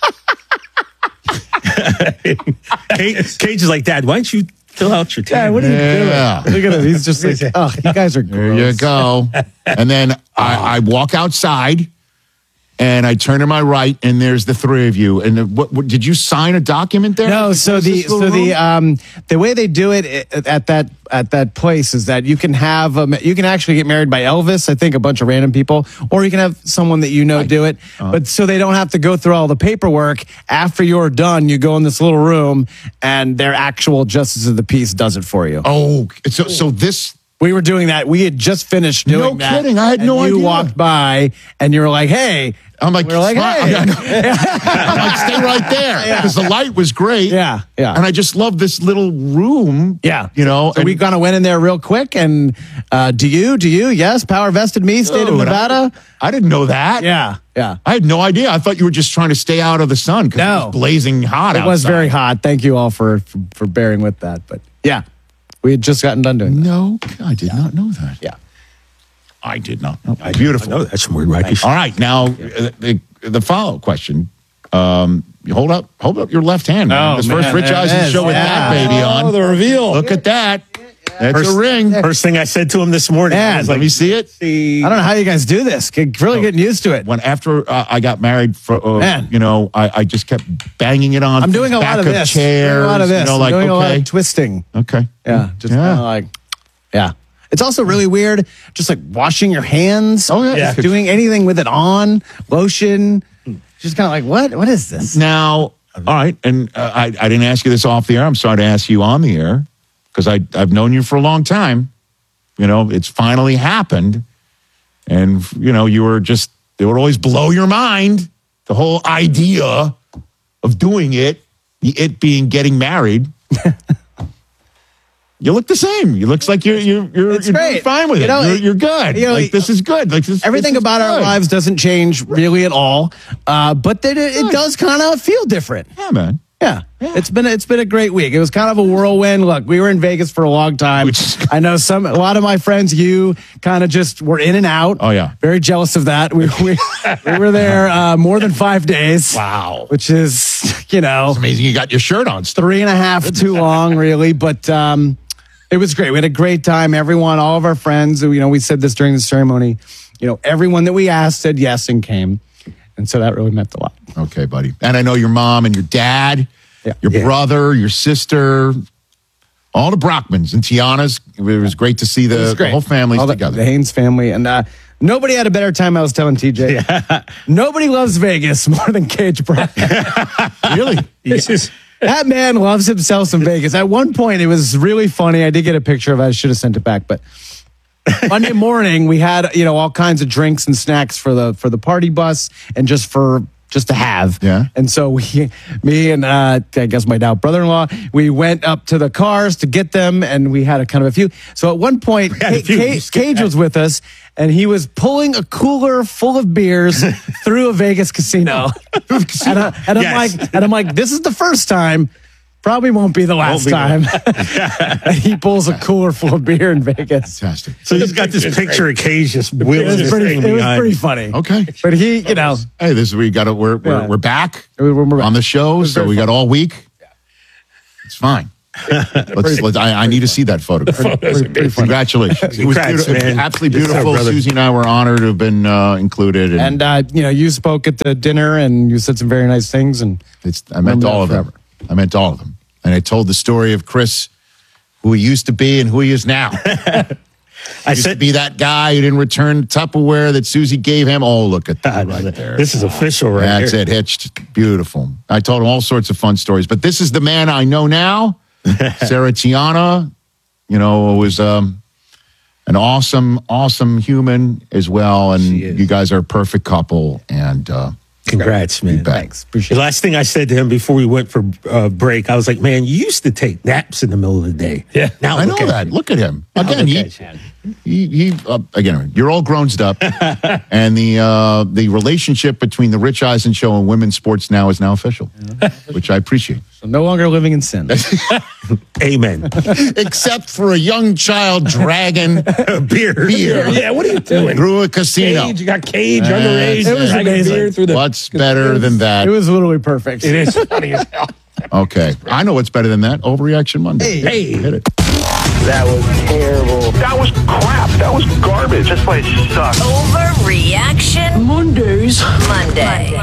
Cage, Cage is like, Dad, why don't you fill out your Yeah, tan? what are you Yeah. doing? Look at him. He's just like, oh, you guys are There gross. you go. And then I, I walk outside and I turn to my right and there's the three of you. And the, what, what did you sign a document there? No, so Is the this so little the room? um the way they do it i- at that at that place is that you can have um, you can actually get married by Elvis, I think a bunch of random people, or you can have someone that you know do it. But so they don't have to go through all the paperwork. After you're done, you go in this little room and their actual justice of the peace does it for you. Oh, so so this. We were doing that. We had just finished doing No that. kidding. I had and no you idea. walked by and you were like, "Hey." I'm like, we were like, smile. "Hey." I'm like, stay right there because the light was great. Yeah, yeah. And I just love this little room. Yeah. You know, So and- we kind of went in there real quick and uh, do you, do you? Yes. Power vested me, state of Dude, Nevada. I, I didn't know that. Yeah. Yeah. I had no idea. I thought you were just trying to stay out of the sun because No. it was blazing hot It was outside. very hot. Thank you all for, for, for bearing with that. But yeah, we had just gotten done doing that. No, I did not know that. Yeah. I did not know. Beautiful. I know that's some weird wacky. All right, now uh, the, the follow-up question. Um, you hold up, hold up your left hand. Man. Oh, this man, first Rich there it Eisen is. show with that Yeah. baby on. Oh, the reveal. Look at that. That's First- a ring. First thing I said to him this morning, I Man, was Let like, me see it. I don't know how you guys do this. Get, really getting used to it. When after uh, I got married, for uh, Man. you know, I, I just kept banging it on. I'm doing a back lot of this. Chairs, Doing a lot of this. You know, I'm like doing a lot okay, of twisting. okay, Yeah. Just Yeah. kind of like, yeah. It's also really weird, just like washing your hands. Oh, yeah. Just doing anything with it on, lotion. Just kind of like, what? What is this? Now, all right, and uh, I, I didn't ask you this off the air. I'm sorry to ask you on the air because I I've known you for a long time. You know, it's finally happened, and you know, you were just it would always blow your mind the whole idea of doing it, the it being getting married. You look the same. You looks like you're you're you're, It's you're doing great. fine with You it. know, you're, you're good. you know, like this is good. Like this, Everything this is about our good. lives doesn't change really at all, uh, but then it, it does kind of feel different. Yeah, man. Yeah. It's been it's been a great week. It was kind of a whirlwind. Look, we were in Vegas for a long time. I know some a lot of my friends, you kind of just were in and out. Oh yeah. Very jealous of that. We we, we were there uh, more than five days. Wow. Which is, you know, It's amazing you got your shirt on. three and a half too long, really. But um, it was great. We had a great time. Everyone, all of our friends, you know, we said this during the ceremony, you know, everyone that we asked said yes and came. And so that really meant a lot. Okay, buddy. And I know your mom and your dad, Yeah. your Yeah. brother, your sister, all the Brockmans and Tiana's. It was great to see It was the, great. the whole families All the, together. The Haynes family. And uh, nobody had a better time, I was telling T J. Nobody loves Vegas more than Cage Brockman. Really? This is That man loves himself some Vegas. At one point, it was really funny. I did get a picture of it. I should have sent it back. But Monday morning, we had, you know, all kinds of drinks and snacks for the for the party bus and just for just to have. Yeah. And so we, me and uh, I guess my now brother-in-law, we went up to the cars to get them, and we had a kind of a few. So at one point, had a Ca- few. Ca- Cage was with us, and he was pulling a cooler full of beers through a Vegas casino. and, I, and I'm Yes. like, and I'm like, this is the first time. Probably won't be the last be time. He pulls a cooler full of beer in Vegas. Fantastic. So he's got this picture of Cage just wheeling It was his pretty, thing it was behind. pretty funny. Okay. But he, you know, Hey, this is we got to we're, we're Yeah. we're back We're- we're back. on the show, so very we got all week. It's fine. let's, let's, I, I need to see that photograph. Congratulations. It was Congrats, beautiful, man. absolutely Yes, sir, beautiful. brother. Susie and I were honored to have been uh, included. And, and uh, you know, you spoke at the dinner and you said some very nice things, and it's, I meant remember all of that them. I meant all of them. And I told the story of Chris, who he used to be and who he is now. I used to said, be that guy who didn't return Tupperware that Susie gave him. Oh, look at that right there. this is official right That's here. it, hitched. Beautiful. I told him all sorts of fun stories, but this is the man I know now. Sarah Tiana, you know, was um, an awesome, awesome human as well. And you guys are a perfect couple. And uh, Congrats, man. thanks. Appreciate The last thing I said to him before we went for uh, break, I was like, man, you used to take naps in the middle of the day. Yeah. Now I look know at that. you. Look at him. Now Again, look he, at you. he, he uh, again, you're all grown up. And the uh, the relationship between the Rich Eisen Show and women's sports now is now official, which I appreciate. so no longer living in sin. Amen. Except for a young child dragging Beer. beer Yeah, what are you doing? through a casino. Cage, you got Cage, That's underage. it. dragging amazing. beer through the. What's better than that? It was literally perfect. It is funny as hell. Okay. I know what's better than that. Overreaction Monday. Hey. Hit it. That was terrible. That was crap. That was garbage. This place sucks. Overreaction Mondays. Monday.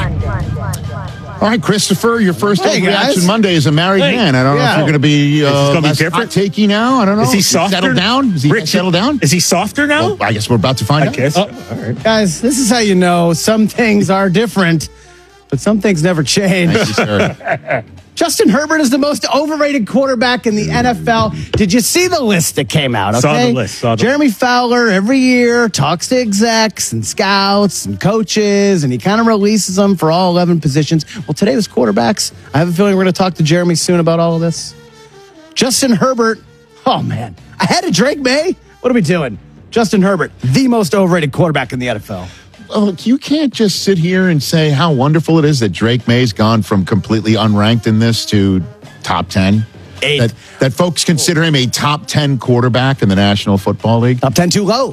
All right, Christopher, your first Hey, Overreaction guys. Monday as a married Hey. man. I don't know Yeah. if you're going to be, uh, gonna be less different? hot-takey now. I don't know. Is he softer? Settled down? Is he Rich, settled down? Is he softer now? Well, I guess we're about to find I out. guess. Oh. All right. Guys, this is how you know some things are different, but some things never change. Thank you, sir. Justin Herbert is the most overrated quarterback in the N F L. Did you see the list that came out? Okay? Saw the list, saw the Jeremy Fowler every year talks to execs and scouts and coaches, and he kind of releases them for all eleven positions. Well, today was quarterbacks. I have a feeling we're going to talk to Jeremy soon about all of this. Justin Herbert. Oh, man. Ahead of Drake May? What are we doing? Justin Herbert, the most overrated quarterback in the N F L. Well, you can't just sit here and say how wonderful it is that Drake May's gone from completely unranked in this to top ten. Eight. That, that folks consider him a top ten quarterback in the National Football League. Top ten too low.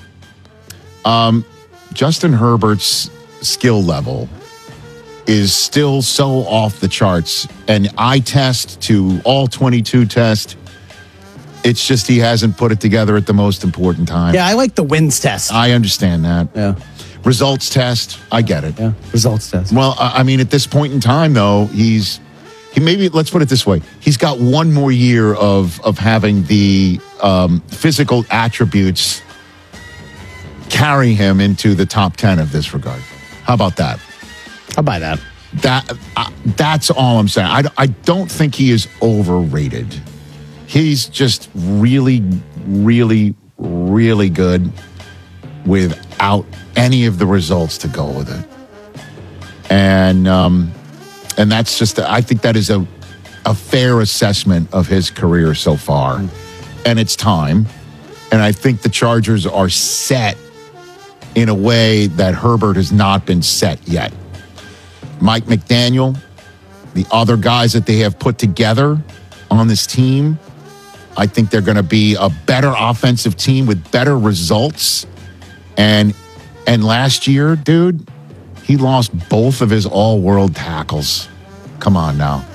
Um, Justin Herbert's skill level is still so off the charts. And eye test to all twenty-two test, it's just he hasn't put it together at the most important time. Yeah, I like the wins test. I understand that. Yeah. Results test, I get it. Yeah, results test. Well, I I mean, at this point in time, though, he's he maybe let's put it this way: he's got one more year of of having the um, physical attributes carry him into the top ten of this regard. How about that? I'll buy that. That uh, that's all I'm saying. I I don't think he is overrated. He's just really, really, really good without any of the results to go with it. And um, and that's just, I think that is a, a fair assessment of his career so far. And it's time. And I think the Chargers are set in a way that Herbert has not been set yet. Mike McDaniel, the other guys that they have put together on this team, I think they're going to be a better offensive team with better results. And and last year, dude, he lost both of his all-world tackles. Come on now.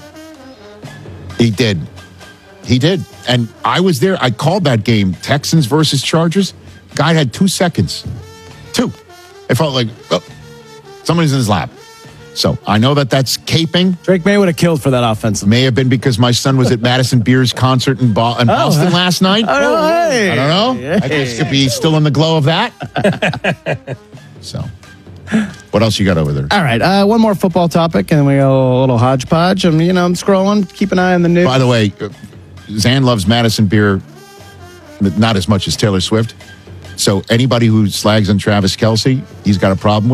He did. He did. And I was there. I called that game, Texans versus Chargers. Guy had two seconds. Two. It felt like, oh, somebody's in his lap. So I know that that's caping. Drake May would have killed for that offense. May have been because my son was at Madison Beer's concert in, Bo- in Boston huh? last night. Oh, hey. I don't know. I guess could be still in the glow of that. So, what else you got over there? All right, uh, one more football topic, and then we go a little hodgepodge. I'm, you know, I'm scrolling. Keep an eye on the news. By the way, uh, Zan loves Madison Beer, but not as much as Taylor Swift. So anybody who slags on Travis Kelce, he's got a problem with.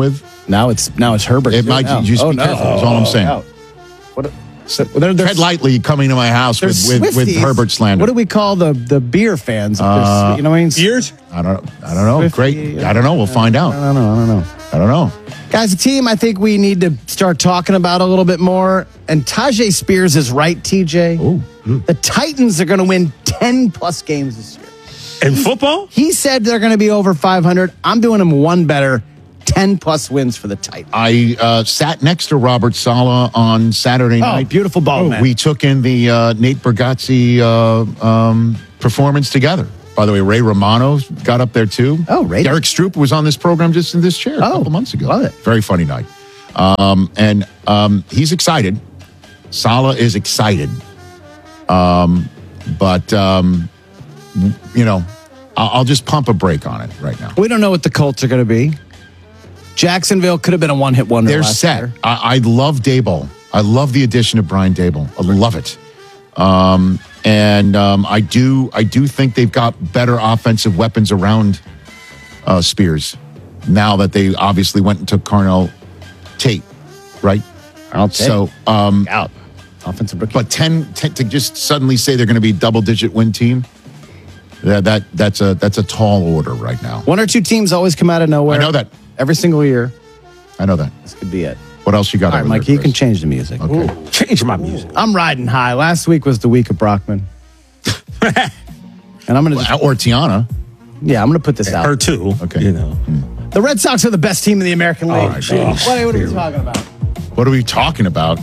Now it's now it's Herbert. It too. might No. just oh, be no. careful. That's all I'm saying. Oh, what? So, they're, they're, Tread lightly coming to my house they're with, with, with Swifties. Herbert slander. What do we call the the beer fans? Of Uh, this, you know what I mean? Beers? I don't. I don't know. Swifty, Great. I don't know. We'll find out. I don't know. I don't know. I don't know. Guys, a team I think we need to start talking about a little bit more. And Tajay Spears is right, T J. Ooh. The Titans are going to win ten plus games this year. In football? He said they're going to be over five hundred. I'm doing him one better. ten plus wins for the Titans. I uh, sat next to Robert Saleh on Saturday Oh, night. beautiful ball, man. We took in the uh, Nate Bargatze uh, um, performance together. By the way, Ray Romano got up there too. Oh, Ray. Derek Stroop was on this program just in this chair a Oh, couple months ago. love it. Very funny night. Um, and um, he's excited. Saleh is excited. Um, but, um, you know, I'll, I'll just pump a brake on it right now. We don't know what the Colts are going to be. Jacksonville could have been a one-hit wonder. They're last set. year. I, I love Daboll. I love the addition of Brian Daboll. I love it. Um, and um, I do. I do think they've got better offensive weapons around uh, Spears now that they obviously went and took Carnell Tate, right? Carnell Tate. So um, out offensive rookie. But ten, ten to just suddenly say they're going to be double-digit win team. That, that that's a that's a tall order right now. One or two teams always come out of nowhere. I know that. Every single year. I know that. This could be it. What else you got? All right, over Mike, there, you can Chris? change the music. Okay. Ooh. Change my music. I'm riding high. Last week was the week of Brockman. And I'm going to or Tiana. Yeah, I'm going to put this out. Her too. Okay. You know. The Red Sox are the best team in the American League. All right, what, what are we talking about? What are we talking about?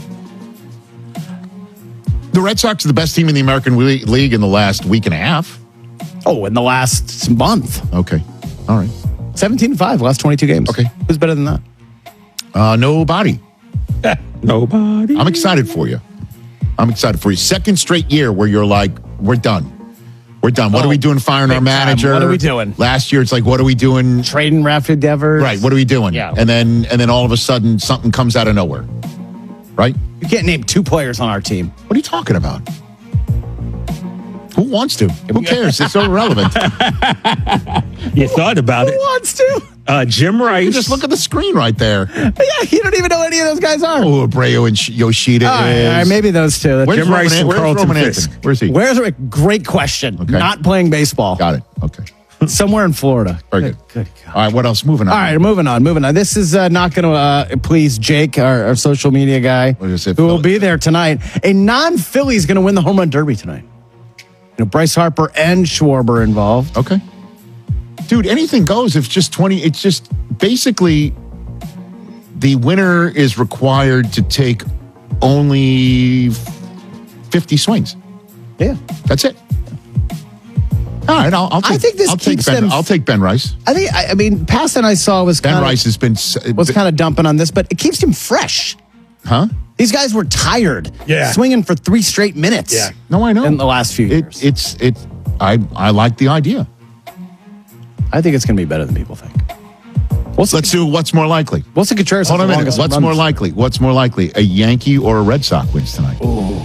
The Red Sox are the best team in the American Le- League in the last week and a half. Oh, in the last month. Okay. All right. seventeen and five, last twenty-two games. Okay. Who's better than that? Uh, nobody. Nobody. I'm excited for you. I'm excited for you. Second straight year where you're like, we're done. We're done. What Oh, are we doing firing our big time. manager? What are we doing? Last year, it's like, what are we doing? Trading Rafa Devers. Right. What are we doing? Yeah. And then and then all of a sudden, something comes out of nowhere. Right? You can't name two players on our team. What are you talking about? Who wants to? Who cares? It's irrelevant. You thought about Who it. wants to? Uh, Jim Rice. You just look at the screen right there. Yeah, you don't even know any of those guys are. Oh, Abreu and Sh- Yoshida All right, is. all right, maybe those two. Where's Jim Roman, Rice and where's Carlton Roman Fisk? Anthony? Where's he? Where's a great question? Okay. Not playing baseball. Got it. Okay. Somewhere in Florida. Very good. Good God. All right, what else? Moving on. All right, moving on, moving on. This is uh, not going to uh, please Jake, our, our social media guy, What is it, who will Philly? be there tonight. A non-Philly is going to win the home run derby tonight. You know, Bryce Harper and Schwarber involved. Okay. Dude, anything goes. If it's just twenty, it's just basically the winner is required to take only fifty swings. Yeah. That's it. All right, I'll, I'll take, I think this I'll take keeps Ben, them- I'll take Ben Rice. I think, I, I mean, Passan I saw was Ben kind Rice has been. s- was kind of dumping on this, but it keeps him fresh. Huh? These guys were tired. Yeah. Swinging for three straight minutes. Yeah. No, I know. In the last few years. It, it's it. I I like the idea. I think it's going to be better than people think. Wilson, Let's do what's more likely. Wilson Contreras Hold has on the a minute. longest What's runs. more likely? What's more likely? A Yankee or a Red Sox wins tonight?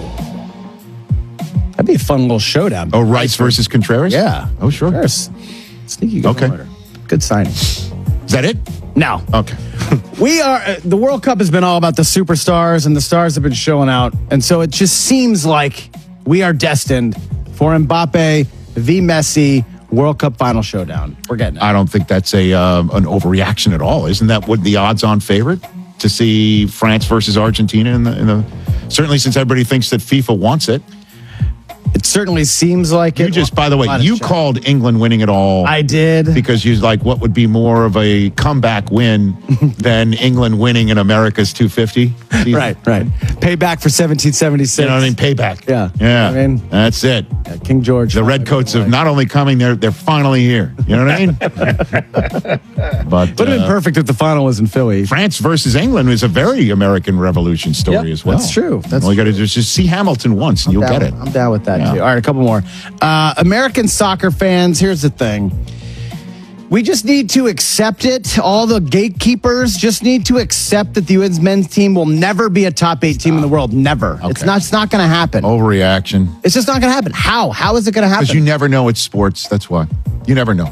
That'd be a fun little showdown. Oh, Rice versus Contreras? Yeah. Oh, sure. Contreras. Sneaky good Okay. order. Good signing. Is that it? No. Okay. We are, uh, the World Cup has been all about the superstars, and the stars have been showing out. And so it just seems like we are destined for Mbappe v. Messi World Cup final showdown. We're getting it. I don't think that's a um, an overreaction at all. Isn't that what the odds-on favorite to see France versus Argentina in the, in the certainly since everybody thinks that FIFA wants it. It certainly seems like You it. just, by the way, Lot of you shots. called England winning it all. I did. Because you like what would be more of a comeback win than England winning in America's two fifty. Right, right. Payback for seventeen seventy-six. You know what I mean? Payback. Yeah. Yeah. I mean, that's it. yeah, King George. The Redcoats have not only coming, they're they're finally here. You know what I mean? But Would have been uh, perfect if the final was in Philly. France versus England is a very American Revolution story Yep, as well. that's true. That's all you got to do is just see Hamilton once, and you'll down, get it. I'm down with that Yeah. too. All right, a couple more. Uh, American soccer fans, here's the thing. We just need to accept it. All the gatekeepers just need to accept that the U S men's team will never be a top eight team in the world. Never. It's not. It's not going to happen. Overreaction. It's just not going to happen. How? How is it going to happen? Because you never know it's sports. That's why. You never know.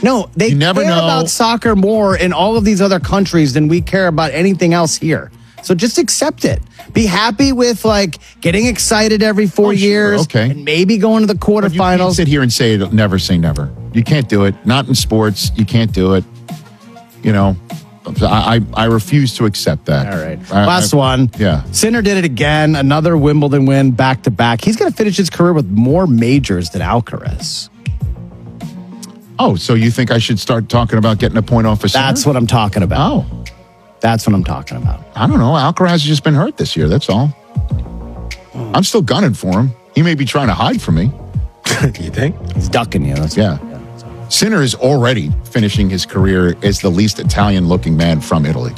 No, they You never care know. about soccer more in all of these other countries than we care about anything else here. So just accept it. Be happy with like getting excited every four Oh, sure, years, okay. and maybe going to the But you can't quarterfinals. sit here and say it, never say never. You can't do it. Not in sports. You can't do it. You know, I I, I refuse to accept that. All right. I- Last I- one. Yeah. Sinner did it again. Another Wimbledon win back to back. He's going to finish his career with more majors than Alcaraz. Oh, so you think I should start talking about getting a point off a Sinner? That's what I'm talking about. Oh. That's what I'm talking about. I don't know. Alcaraz has just been hurt this year. That's all. I'm still gunning for him. He may be trying to hide from me. You think? He's ducking you. That's Yeah. Sinner is already finishing his career as the least Italian-looking man from Italy.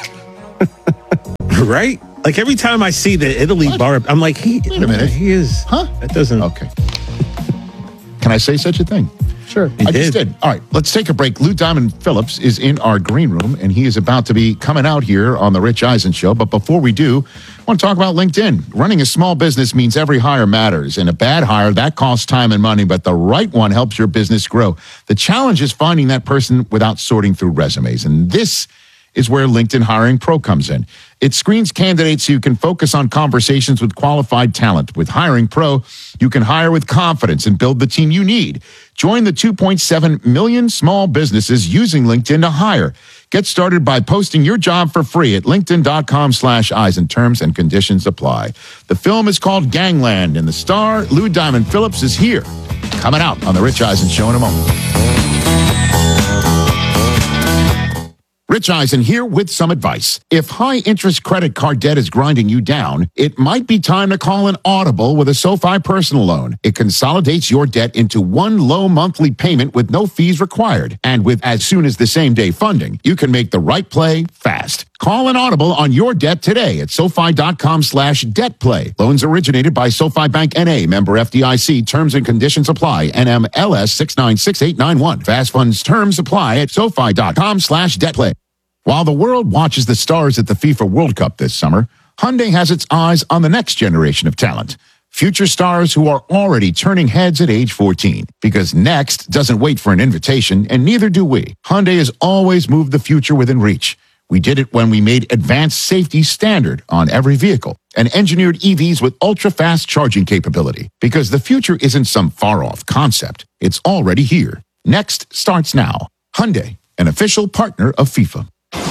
Right? Like every time I see the Italy bar, I'm like, he, Wait a minute. he is. Huh? That doesn't. Okay. Can I say such a thing? Sure. I just did. All right, let's take a break. Lou Diamond Phillips is in our green room, and he is about to be coming out here on the Rich Eisen Show. But before we do, I want to talk about LinkedIn. Running a small business means every hire matters, and a bad hire, that costs time and money, but the right one helps your business grow. The challenge is finding that person without sorting through resumes, and this is where LinkedIn Hiring Pro comes in. It screens candidates so you can focus on conversations with qualified talent. With Hiring Pro, you can hire with confidence and build the team you need. Join the two point seven million small businesses using LinkedIn to hire. Get started by posting your job for free at linkedin.com slash Eisen. Terms and conditions apply. The film is called Gangland, and the star, Lou Diamond Phillips, is here. Coming out on The Rich Eisen Show in a moment. Rich Eisen here with some advice. If high-interest credit card debt is grinding you down, it might be time to call an Audible with a SoFi personal loan. It consolidates your debt into one low monthly payment with no fees required. And with as soon as the same day funding, you can make the right play fast. Call an Audible on your debt today at SoFi.com slash debt play. Loans originated by SoFi Bank N A, member F D I C. Terms and conditions apply. N M L S six nine six eight nine one. Fast funds terms apply at SoFi.com slash debt play. While the world watches the stars at the FIFA World Cup this summer, Hyundai has its eyes on the next generation of talent. Future stars who are already turning heads at age fourteen. Because next doesn't wait for an invitation, and neither do we. Hyundai has always moved the future within reach. We did it when we made advanced safety standard on every vehicle and engineered E Vs with ultra-fast charging capability. Because the future isn't some far-off concept. It's already here. Next starts now. Hyundai, an official partner of FIFA.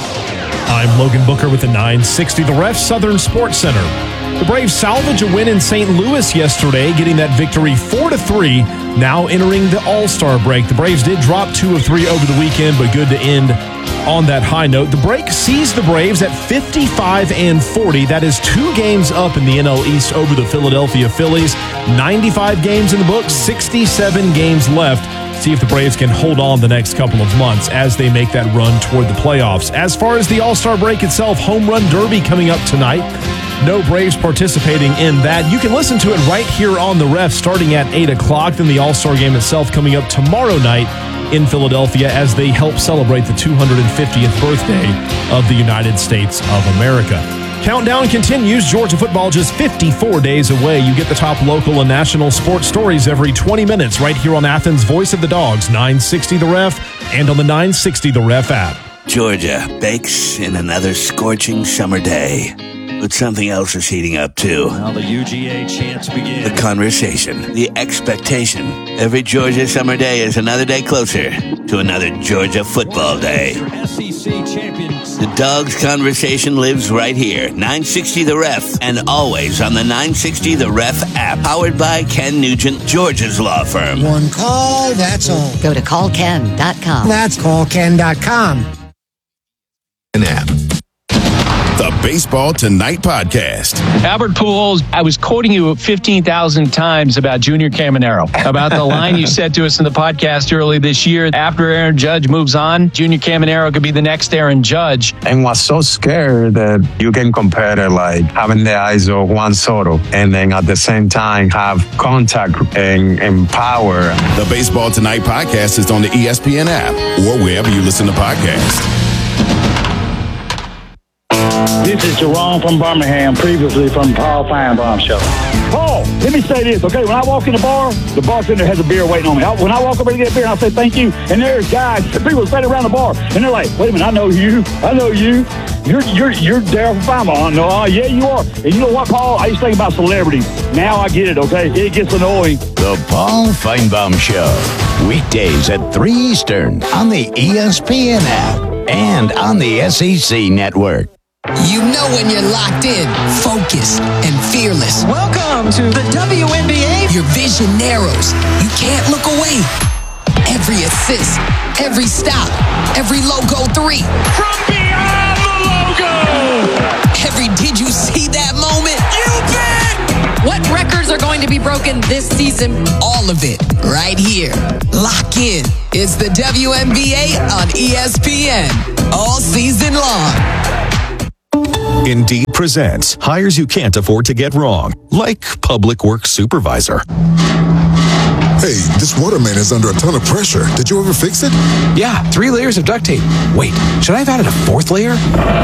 I'm Logan Booker with the nine sixty The Ref Southern Sports Center. The Braves salvage a win in Saint Louis yesterday, getting that victory four to three, now entering the All-Star break. The Braves did drop two of three over the weekend, but good to end on that high note. The break sees the Braves at fifty-five and forty. That is two games up in the N L East over the Philadelphia Phillies. ninety-five games in the books, sixty-seven games left. See if the Braves can hold on the next couple of months as they make that run toward the playoffs. As far as the All-Star break itself, Home Run Derby coming up tonight. No Braves participating in that. You can listen to it right here on the Ref starting at eight o'clock. Then the All-Star game itself coming up tomorrow night in Philadelphia as they help celebrate the two hundred fiftieth birthday of the United States of America. Countdown continues. Georgia football just fifty-four days away. You get the top local and national sports stories every twenty minutes right here on Athens' Voice of the Dogs, nine sixty The Ref, and on the nine sixty The Ref app. Georgia bakes in another scorching summer day. But something else is heating up, too. Now the U G A chants begin. The conversation, the expectation. Every Georgia summer day is another day closer to another Georgia football day. S E C champions. The Dogs conversation lives right here. nine sixty The Ref, and always on the nine sixty The Ref app. Powered by Ken Nugent, Georgia's law firm. One call, that's all. Go to call ken dot com. That's call ken dot com. An app. The Baseball Tonight podcast. Albert Pujols, I was quoting you fifteen thousand times about Junior Caminero, about the line you said to us in the podcast early this year. After Aaron Judge moves on, Junior Caminero could be the next Aaron Judge. And was so scared that you can compare it like having the eyes of Juan Soto and then at the same time have contact and, and power. The Baseball Tonight podcast is on the E S P N app or wherever you listen to podcasts. This is Jerome from Birmingham, previously from Paul Feinbaum Show. Paul, let me say this, okay? When I walk in the bar, the bartender has a beer waiting on me. I, when I walk over to get a beer, I say thank you, and there's guys, people standing around the bar, and they're like, wait a minute, I know you, I know you. You're you're you're Daryl Feinbaum. No, uh, yeah, you are. And you know what, Paul? I used to think about celebrities. Now I get it, okay? It gets annoying. The Paul Feinbaum Show. Weekdays at three Eastern on the E S P N app and on the S E C network. You know when you're locked in, focused, and fearless. Welcome to the W N B A. Your vision narrows. You can't look away. Every assist, every stop, every logo three. From beyond the logo. Every did you see that moment? You bet. What records are going to be broken this season? All of it, right here. Lock in. It's the W N B A on E S P N. All season long. Indeed presents hires you can't afford to get wrong, like public works supervisor. Hey, this waterman is under a ton of pressure. Did you ever fix it? Yeah, three layers of duct tape. Wait, should I have added a fourth layer?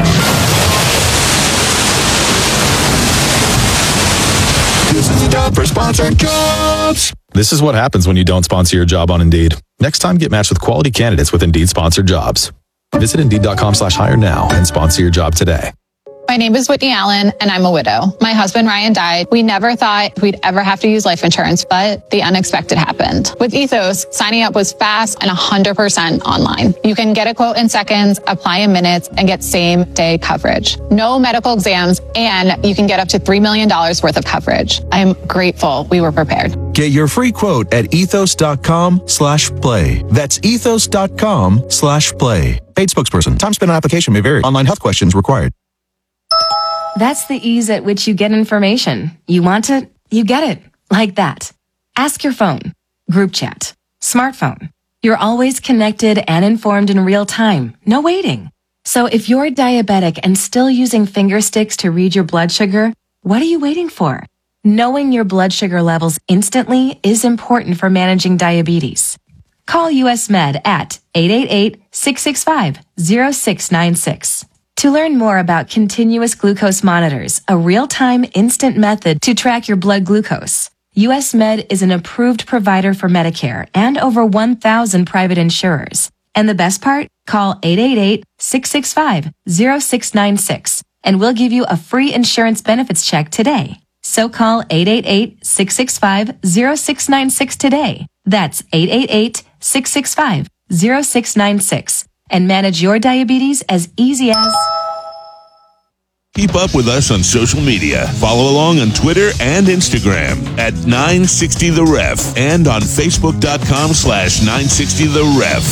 This is the job for sponsored jobs. This is what happens when you don't sponsor your job on Indeed. Next time, get matched with quality candidates with Indeed sponsored jobs. Visit Indeed.com slash hire now and sponsor your job today. My name is Whitney Allen, and I'm a widow. My husband, Ryan, died. We never thought we'd ever have to use life insurance, but the unexpected happened. With Ethos, signing up was fast and one hundred percent online. You can get a quote in seconds, apply in minutes, and get same-day coverage. No medical exams, and you can get up to three million dollars worth of coverage. I'm grateful we were prepared. Get your free quote at ethos.com slash play. That's ethos.com slash play. Paid spokesperson. Time spent on application may vary. Online health questions required. That's the ease at which you get information. You want it, you get it. Like that. Ask your phone. Group chat. Smartphone. You're always connected and informed in real time. No waiting. So if you're diabetic and still using finger sticks to read your blood sugar, what are you waiting for? Knowing your blood sugar levels instantly is important for managing diabetes. Call U S Med at eight eight eight, six six five, zero six nine six. To learn more about continuous glucose monitors, a real-time instant method to track your blood glucose, U S Med is an approved provider for Medicare and over one thousand private insurers. And the best part? Call eight eight eight, six six five, zero six nine six and we'll give you a free insurance benefits check today. So call eight eight eight, six six five, zero six nine six today. That's eight eight eight, six six five, zero six nine six. And manage your diabetes as easy as... Keep up with us on social media. Follow along on Twitter and Instagram at nine sixty the ref and on Facebook.com slash 960 the ref.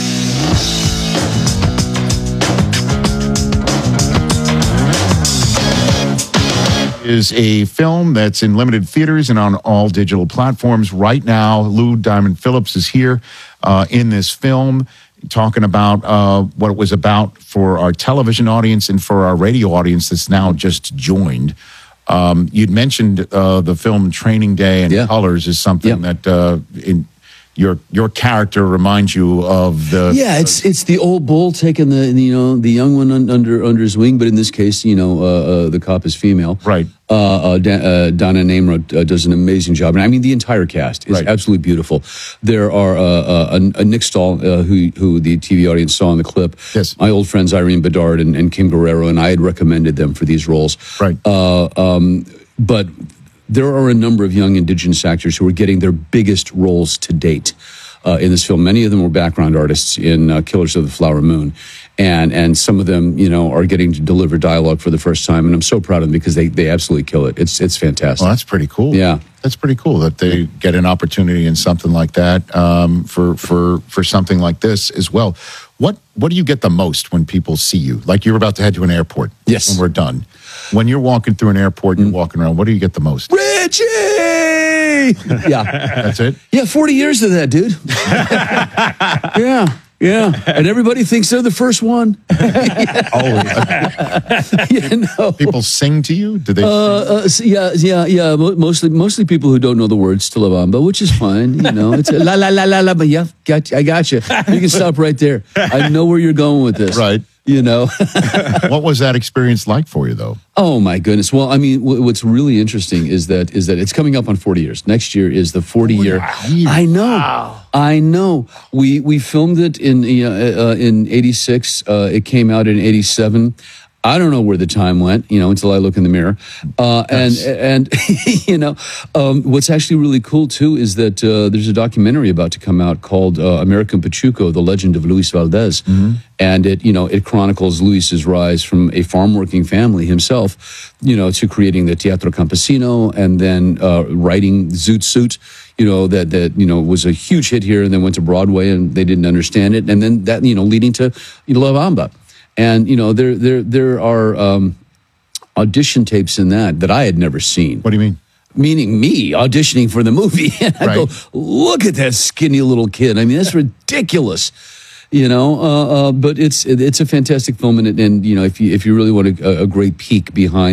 Is a film that's in limited theaters and on all digital platforms right now. Lou Diamond Phillips is here uh, in this film, talking about uh, what it was about for our television audience and for our radio audience that's now just joined. Um, you'd mentioned uh, the film Training Day and yeah. Colors is something yeah. that uh, in your your character reminds you of the yeah it's it's the old bull taking the you know the young one under under his wing, but in this case you know uh, uh, the cop is female, right? Uh, uh, da- uh, Donna Namrod uh, does an amazing job, and I mean the entire cast is right. absolutely beautiful. There are uh, uh, a, a Nick Stahl uh, who who the T V audience saw in the clip. Yes, my old friends Irene Bedard and, and Kim Guerrero, and I had recommended them for these roles. Right, uh, um, but. There are a number of young indigenous actors who are getting their biggest roles to date uh, in this film. Many of them were background artists in uh, Killers of the Flower Moon. And and some of them, you know, are getting to deliver dialogue for the first time. And I'm so proud of them because they, they absolutely kill it. It's it's fantastic. Well, that's pretty cool. Yeah. That's pretty cool that they get an opportunity in something like that um, for, for, for something like this as well. What what do you get the most when people see you? Like you're about to head to an airport. Yes. When we're done. When you're walking through an airport and you're walking around, what do you get the most? Richie! Yeah. That's it? Yeah, forty years of that, dude. yeah. Yeah, and everybody thinks they're the first one. Always. yeah, no. People sing to you? Do they? Uh, uh, yeah, yeah, yeah. Mostly, mostly people who don't know the words to La Bamba, which is fine. You know, it's a la la la la la. But yeah, got, I got you. You can stop right there. I know where you're going with this. Right. You know, what was that experience like for you, though? Oh my goodness! Well, I mean, w- what's really interesting is that is that it's coming up on forty years. Next year is the forty year. I know, wow. I know. We we filmed it in uh, uh, in eighty-six. Uh, it came out in eighty-seven. I don't know where the time went, you know, until I look in the mirror. Uh, and, and you know, um, what's actually really cool, too, is that uh, there's a documentary about to come out called uh, American Pachuco, The Legend of Luis Valdez. Mm-hmm. And it, you know, it chronicles Luis's rise from a farm-working family himself, you know, to creating the Teatro Campesino and then uh, writing Zoot Suit, you know, that, that, you know, was a huge hit here and then went to Broadway and they didn't understand it. And then that, you know, leading to you know, La Bamba. And, you know, there there there are um, audition tapes in that that I had never seen. What do you mean? Meaning me auditioning for the movie. And I right. go, look at that skinny little kid. I mean, that's ridiculous. You know, uh, uh, but it's it's a fantastic film. And, and, you know, if you, if you really want a, a great peek behind